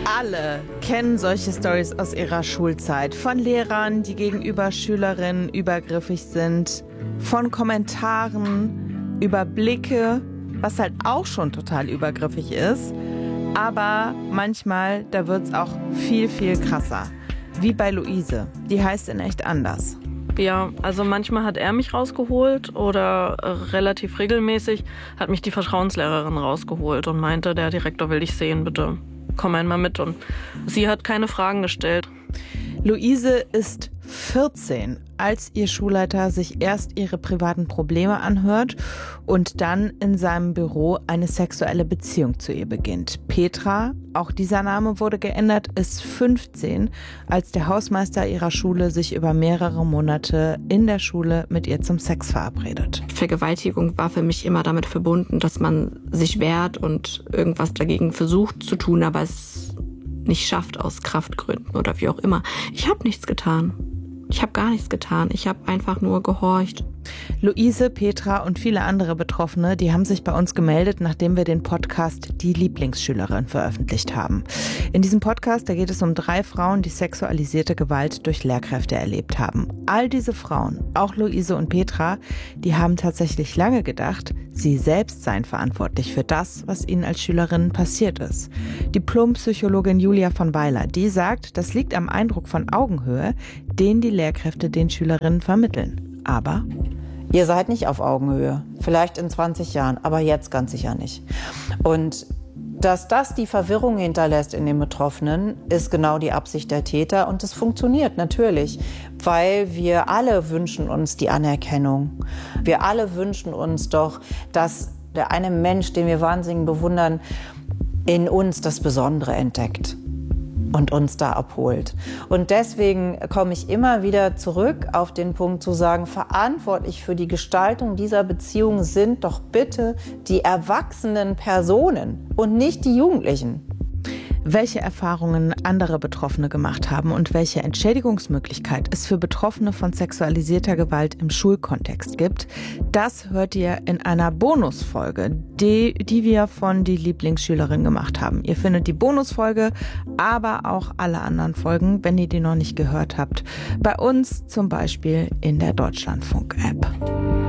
Alle kennen solche Stories aus ihrer Schulzeit. Von Lehrern, die gegenüber Schülerinnen übergriffig sind, von Kommentaren, über Blicke, was halt auch schon total übergriffig ist. Aber manchmal, da wird's auch viel, viel krasser. Wie bei Luise. Die heißt in echt anders. Ja, also manchmal hat er mich rausgeholt oder relativ regelmäßig hat mich die Vertrauenslehrerin rausgeholt und meinte, der Direktor will dich sehen, bitte komm einmal mit. Und sie hat keine Fragen gestellt. Luise ist 14, als ihr Schulleiter sich erst ihre privaten Probleme anhört und dann in seinem Büro eine sexuelle Beziehung zu ihr beginnt. Petra, auch dieser Name wurde geändert, ist 15, als der Hausmeister ihrer Schule sich über mehrere Monate in der Schule mit ihr zum Sex verabredet. Vergewaltigung war für mich immer damit verbunden, dass man sich wehrt und irgendwas dagegen versucht zu tun, aber es nicht schafft aus Kraftgründen oder wie auch immer. Ich habe nichts getan. Ich habe gar nichts getan. Ich habe einfach nur gehorcht. Luise, Petra und viele andere Betroffene, die haben sich bei uns gemeldet, nachdem wir den Podcast Die Lieblingsschülerin veröffentlicht haben. In diesem Podcast, da geht es um 3 Frauen, die sexualisierte Gewalt durch Lehrkräfte erlebt haben. All diese Frauen, auch Luise und Petra, die haben tatsächlich lange gedacht, sie selbst seien verantwortlich für das, was ihnen als Schülerinnen passiert ist. Diplompsychologin Julia von Weiler, die sagt, das liegt am Eindruck von Augenhöhe, den die Lehrkräfte den Schülerinnen vermitteln. Aber ihr seid nicht auf Augenhöhe. Vielleicht in 20 Jahren, aber jetzt ganz sicher nicht. Und dass das die Verwirrung hinterlässt in den Betroffenen, ist genau die Absicht der Täter. Und es funktioniert natürlich, weil wir alle wünschen uns die Anerkennung. Wir alle wünschen uns doch, dass der eine Mensch, den wir wahnsinnig bewundern, in uns das Besondere entdeckt und uns da abholt. Und deswegen komme ich immer wieder zurück auf den Punkt zu sagen, verantwortlich für die Gestaltung dieser Beziehung sind doch bitte die erwachsenen Personen und nicht die Jugendlichen. Welche Erfahrungen andere Betroffene gemacht haben und welche Entschädigungsmöglichkeit es für Betroffene von sexualisierter Gewalt im Schulkontext gibt, das hört ihr in einer Bonusfolge, die wir von Die Lieblingsschülerin gemacht haben. Ihr findet die Bonusfolge, aber auch alle anderen Folgen, wenn ihr die noch nicht gehört habt, bei uns zum Beispiel in der Deutschlandfunk-App.